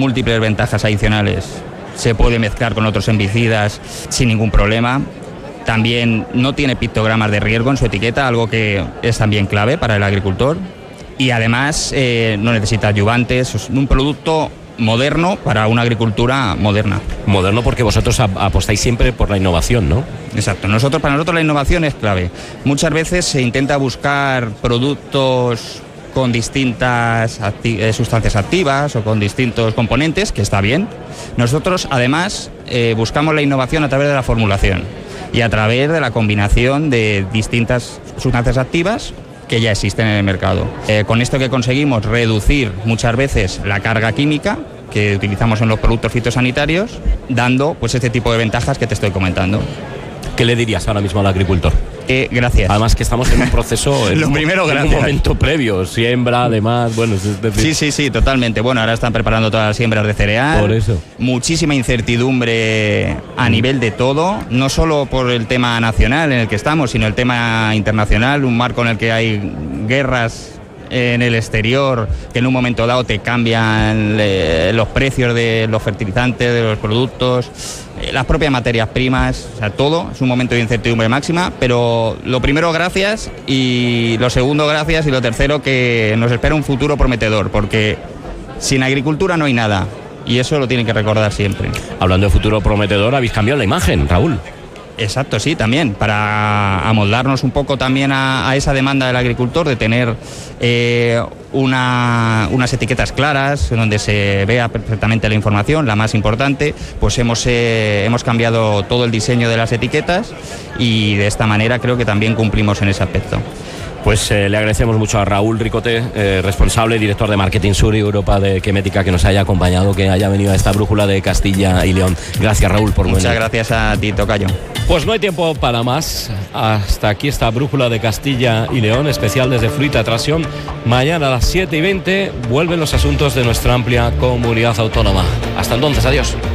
múltiples ventajas adicionales. Se puede mezclar con otros herbicidas sin ningún problema. También no tiene pictogramas de riesgo en su etiqueta, algo que es también clave para el agricultor. Y además no necesita adyuvantes, es un producto moderno para una agricultura moderna. Moderno porque vosotros apostáis siempre por la innovación, ¿no? Exacto, para nosotros la innovación es clave. Muchas veces se intenta buscar productos con distintas sustancias activas o con distintos componentes, que está bien. Nosotros además buscamos la innovación a través de la formulación y a través de la combinación de distintas sustancias activas que ya existen en el mercado. Con esto que conseguimos reducir muchas veces la carga química que utilizamos en los productos fitosanitarios, dando pues este tipo de ventajas que te estoy comentando. ¿Qué le dirías ahora mismo al agricultor? Gracias. Además que estamos en un proceso, Lo primero, en un momento previo, siembra, además, bueno, es decir... Sí, totalmente. Bueno, ahora están preparando todas las siembras de cereal. Por eso. Muchísima incertidumbre a nivel de todo, no solo por el tema nacional en el que estamos, sino el tema internacional, un marco en el que hay guerras en el exterior que en un momento dado te cambian los precios de los fertilizantes, de los productos, las propias materias primas, o sea, todo es un momento de incertidumbre máxima, pero lo primero gracias, y lo segundo gracias, y lo tercero que nos espera un futuro prometedor, porque sin agricultura no hay nada, y eso lo tienen que recordar siempre. Hablando de futuro prometedor, habéis cambiado la imagen, Raúl. Exacto, sí, también, para amoldarnos un poco también a esa demanda del agricultor de tener unas etiquetas claras donde se vea perfectamente la información, la más importante, pues hemos cambiado todo el diseño de las etiquetas y de esta manera creo que también cumplimos en ese aspecto. Pues le agradecemos mucho a Raúl Ricote, responsable, director de Marketing Sur y Europa de Quemética, que nos haya acompañado, que haya venido a esta brújula de Castilla y León. Gracias, Raúl, por venir. Muchas gracias a ti, tocayo. Pues no hay tiempo para más. Hasta aquí esta brújula de Castilla y León, especial desde Fruita Tracción. Mañana a las 7:20 vuelven los asuntos de nuestra amplia comunidad autónoma. Hasta entonces, adiós.